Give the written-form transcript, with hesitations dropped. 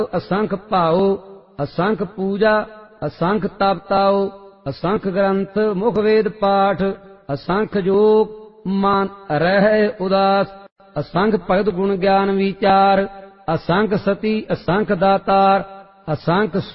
असंख भाओ असंख पूजा असंख तप ताओ असंख ग्रंथ मुख वेद पाठ असंख जोग मन रहे उदास असंख भगत गुण ज्ञान विचार असंख सती असंख दातार असंख